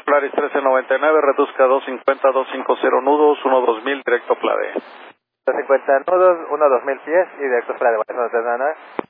Polaris 1399, reduzca 250, 250 nudos, 12000, directo Plade. 250 nudos, 2000 pies y directo Plade.